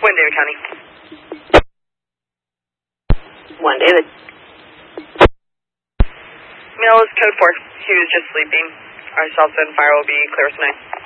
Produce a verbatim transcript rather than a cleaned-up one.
One David County. One David. Male is code four. He was just sleeping. Our cell phone fire will be clear tonight.